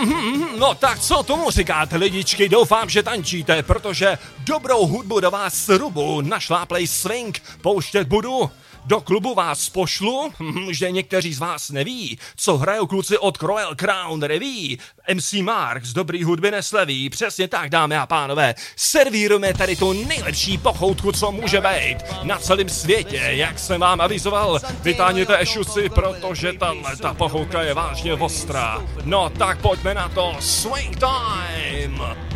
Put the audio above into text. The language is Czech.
No tak co tomu říkáte, lidičky? Doufám, že tančíte, protože dobrou hudbu do vás srubu našláplej swing pouštět budu. Do klubu vás pošlu, že někteří z vás neví, co hrajou kluci od Royal Crown Revue. MC Mark z dobrý hudby nesleví, přesně tak, dámy a pánové. Servírujeme tady tu nejlepší pochoutku, co může být na celém světě, jak jsem vám avizoval. Vytáhněte ešusy, protože ta pochoutka je vážně ostrá. No tak pojďme na to, swing time!